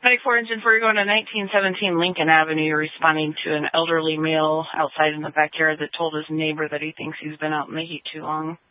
94 engine 4, you're going to 1917 Lincoln Avenue, responding to an elderly male outside in the backyard that told his neighbor that he thinks he's been out in the heat too long.